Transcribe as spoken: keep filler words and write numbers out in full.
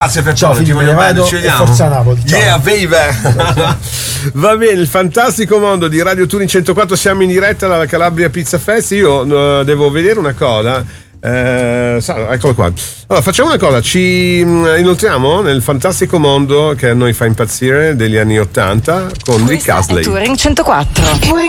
Grazie per ciao, ti voglio bene, ci vediamo. Forza Napoli. Ciao. Yeah, baby. Va bene, il fantastico mondo di Radio Touring centoquattro, siamo in diretta dalla Calabria Pizza Fest. Io uh, devo vedere una cosa. Eh, eccolo qua. Allora, facciamo una cosa, ci inoltriamo nel fantastico mondo che a noi fa impazzire degli anni ottanta con Rick Astley. Touring centoquattro.